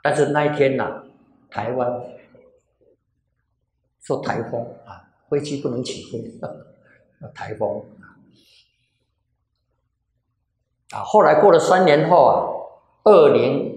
但是那一天呐，台湾受台风啊，飞机不能起飞，台风啊。后来过了3年后啊